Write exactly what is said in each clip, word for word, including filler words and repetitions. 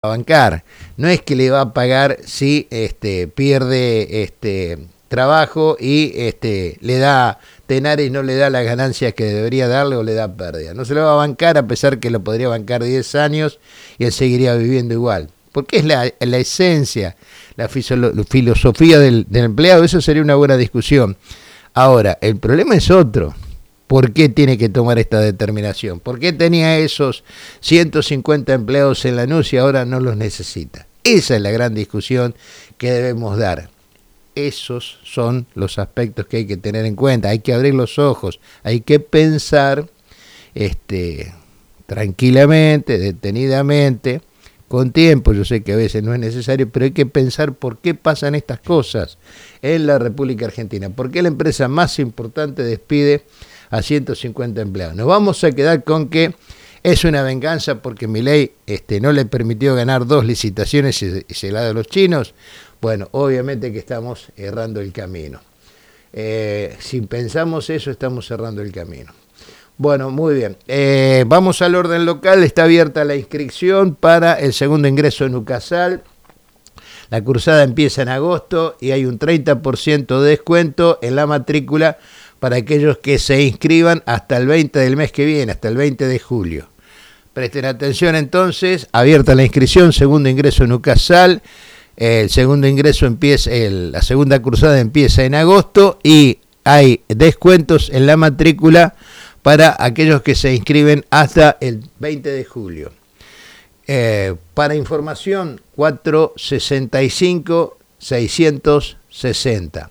a bancar. No es que le va a pagar si este, pierde este, trabajo y este, le da Tenaris no le da las ganancias que debería darle o le da pérdida. No se lo va a bancar a pesar que lo podría bancar diez años y él seguiría viviendo igual. Porque es la, la esencia, la filosofía del, del empleado. Eso sería una buena discusión. Ahora, el problema es otro. ¿Por qué tiene que tomar esta determinación? ¿Por qué tenía esos ciento cincuenta empleados en Lanús y ahora no los necesita? Esa es la gran discusión que debemos dar. Esos son los aspectos que hay que tener en cuenta. Hay que abrir los ojos, hay que pensar este, tranquilamente, detenidamente, con tiempo. Yo sé que a veces no es necesario, pero hay que pensar por qué pasan estas cosas en la República Argentina. ¿Por qué la empresa más importante despide a ciento cincuenta empleados? Nos vamos a quedar con que es una venganza porque Milei este, no le permitió ganar dos licitaciones y, y se la da a los chinos. Bueno, obviamente que estamos errando el camino. Eh, si pensamos eso, estamos cerrando el camino. Bueno, muy bien. Eh, vamos al orden local. Está abierta la inscripción para el segundo ingreso en Ucasal. La cursada empieza en agosto y hay un treinta por ciento de descuento en la matrícula para aquellos que se inscriban hasta el veinte del mes que viene, hasta el veinte de julio. Presten atención entonces, abierta la inscripción, segundo ingreso en Ucasal, el segundo ingreso empieza, el, la segunda cursada empieza en agosto y hay descuentos en la matrícula para aquellos que se inscriben hasta el veinte de julio. Eh, para información, cuatro sesenta y cinco, seiscientos sesenta.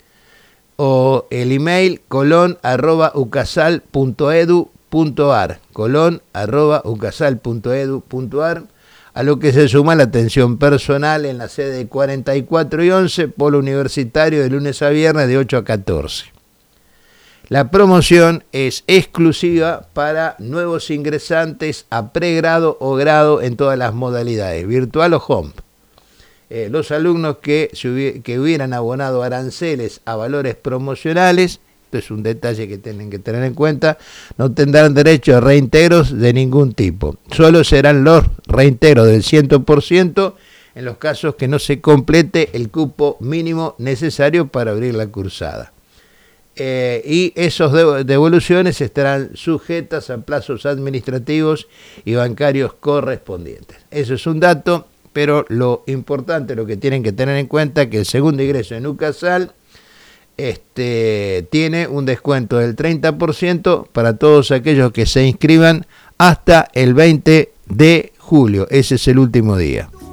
O el email colón arroba ucasal punto edu punto ar, colón arroba ucasal punto edu punto ar, a lo que se suma la atención personal en la sede cuarenta y cuatro y once, polo universitario, de lunes a viernes de ocho a catorce. La promoción es exclusiva para nuevos ingresantes a pregrado o grado en todas las modalidades, virtual o home. Eh, los alumnos que, se hubi que hubieran abonado aranceles a valores promocionales, esto es un detalle que tienen que tener en cuenta, no tendrán derecho a reintegros de ningún tipo. Solo serán los reintegros del cien por ciento en los casos que no se complete el cupo mínimo necesario para abrir la cursada. Eh, y esas devoluciones estarán sujetas a plazos administrativos y bancarios correspondientes. Eso es un dato. Pero lo importante, lo que tienen que tener en cuenta es que el segundo ingreso en Ucasal este, tiene un descuento del treinta por ciento para todos aquellos que se inscriban hasta el veinte de julio. Ese es el último día.